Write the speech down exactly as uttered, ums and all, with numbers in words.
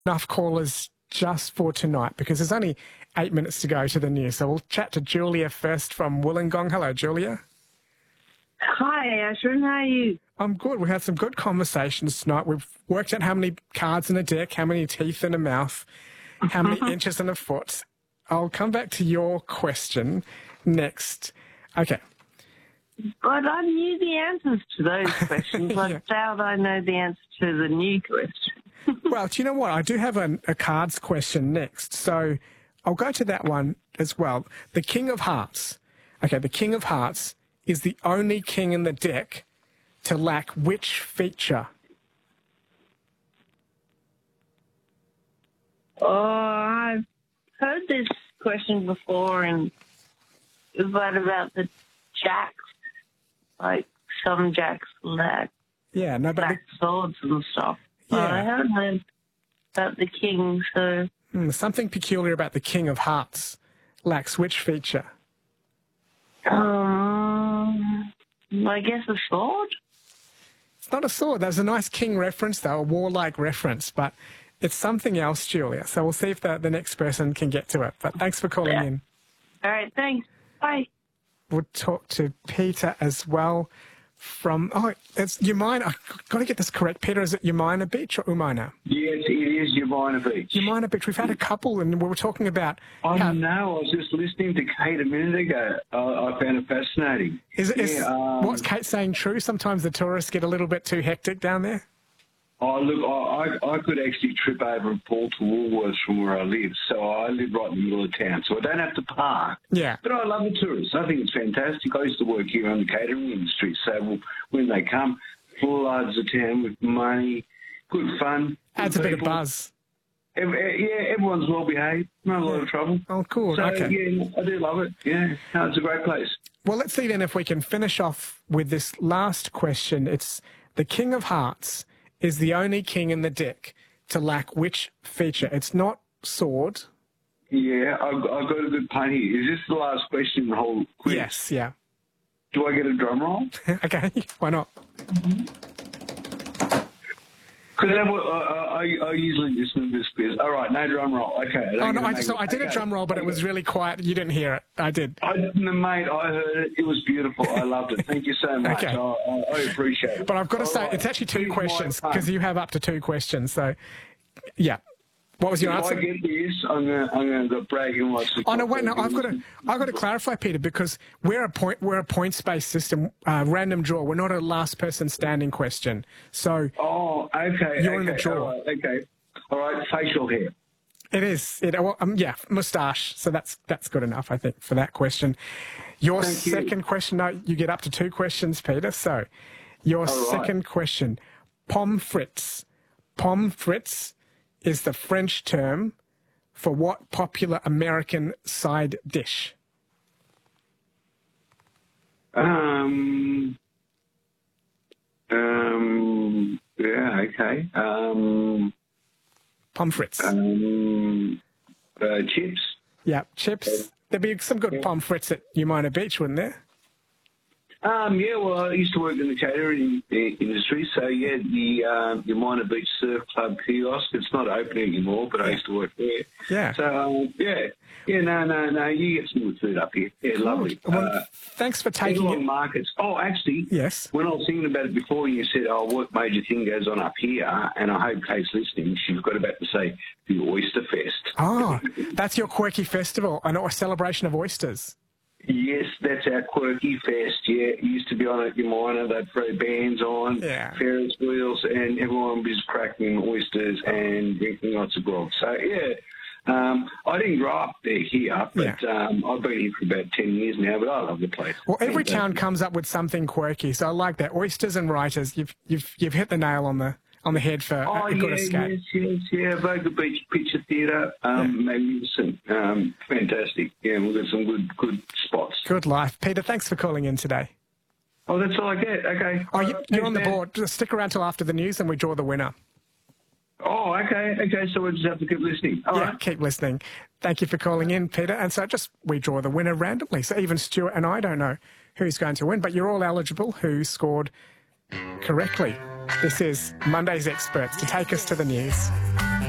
enough callers just for tonight because there's only eight minutes to go to the news. So we'll chat to Julia first from Wollongong. Hello, Julia. Hi, Ashwin. How are you? I'm good. We had some good conversations tonight. We've worked out how many cards in a deck, how many teeth in a mouth, how many inches in a foot. I'll come back to your question next. Okay. But I knew the answers to those questions. I Yeah. doubt I know the answer to the new question. Well, do you know what? I do have a, a cards question next. So I'll go to that one as well. The King of Hearts. Okay, the King of Hearts is the only king in the deck to lack which feature? Oh, I've heard this question before, and is that about the jacks? Like some jacks lack Yeah, no, but black swords and stuff. Yeah. But I haven't heard about the king, so the, hmm, something peculiar about the King of Hearts lacks which feature? um, I guess a sword. It's not a sword. There's a nice king reference, though, a warlike reference, but it's something else, Julia. So we'll see if the, the next person can get to it. But thanks for calling Yeah. in. All right, thanks. Bye. We'll talk to Peter as well from, oh, it's Umina. I've got to get this correct. Peter, is it Umina Beach or Umina? Yes, it is Umina Beach. Umina Beach. We've had a couple and we were talking about... I how- know. I was just listening to Kate a minute ago. I, I found it fascinating. Is, is Yeah, um, what's Kate saying true? Sometimes the tourists get a little bit too hectic down there? Oh, look, I, I, I could actually trip over and fall to Woolworths from where I live. So I live right in the middle of town, so I don't have to park. Yeah. But I love the tourists. I think it's fantastic. I used to work here in the catering industry, so when they come, floods the town with money, good fun. Adds good a bit of people. buzz. Every, yeah, everyone's well behaved, not a lot of trouble. Oh, cool. So, Okay. yeah, I do love it. Yeah, no, it's a great place. Well, let's see then if we can finish off with this last question. It's the King of Hearts is the only king in the deck to lack which feature? It's not sword. Yeah, I've, I've got a good pun here. Is this the last question in the whole quiz? Yes, yeah. Do I get a drum roll? Okay, why not? Because I, I, I usually listen to this quiz. All right, no drum roll. Okay. I don't Oh, no, get I, to just, make I it. did a Okay. drum roll, but it was really quiet. You didn't hear it. I did. I, no, mate, I heard it. It was beautiful. I loved it. Thank you so much. Okay. I, I, I appreciate it. But I've got to All say, right. it's actually two Here's my questions pun. because you have up to two questions. So, yeah. What was your If answer? I get this, I'm going to I'm going to brag in my Oh no! Wait, no. I've got to. I've got to clarify, Peter, because we're a point. We're a points-based system, uh, random draw. We're not a last person standing question. So Oh, okay. You're okay, in the draw. All right, okay. All right, facial hair. it is. It, well, um, yeah, moustache. So that's that's good enough, I think, for that question. Your Thank you. second question. No, you get up to two questions, Peter. So your right. second question: pommes frites. Pommes frites is the French term for what popular American side dish? Um, um, yeah, okay. Um, Pommes frites. um, uh, chips. Yeah, chips. There'd be some good pommes frites at Umina Beach, wouldn't there? Um, yeah, well, I used to work in the catering i- industry, so yeah, the um, the Umina Beach Surf Club kiosk. It's not open anymore, but I used to work there. Yeah. So um, yeah, yeah, no, no, no, you get some good food up here. Yeah, lovely. Well, Uh, thanks for taking Everyone it. markets. Oh, actually, Yes. when I was thinking about it before, you said, "Oh, what major thing goes on up here?" And I hope Kate's listening. She's got about to say the Oyster Fest. Oh, that's your quirky festival, an a celebration of oysters. Yes, that's our quirky fest. Yeah, it used to be on at Umina. They'd throw bands on, Yeah. Ferris wheels, and everyone was cracking oysters and drinking lots of grog. So yeah. Um, I didn't grow up there here, but Yeah. um, I've been here for about ten years now, but I love the place. Well, every Fantastic. town comes up with something quirky, so I like that. Oysters and writers, you've you've you've hit the nail on the on the head for Oh, a good yeah, escape. yes, yes, yeah. Voga Beach Picture Theatre, um, magnificent, um, fantastic. Yeah, we've got some good, good spots. Good life, Peter. Thanks for calling in today. Oh, that's all I get. Okay. Oh, you, Uh, you're on the thanks, man. board. Just stick around till after the news, and we draw the winner. Oh, okay, okay. So we'll just have to keep listening. All yeah, right. keep listening. Thank you for calling in, Peter. And so just we draw the winner randomly. So even Stuart and I don't know who's going to win, but you're all eligible who scored correctly. This is Monday's Experts to take us to the news.